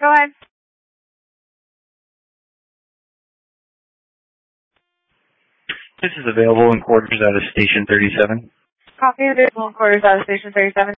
Go ahead. This is available in quarters out of Station 37. Copy available in quarters out of Station 37.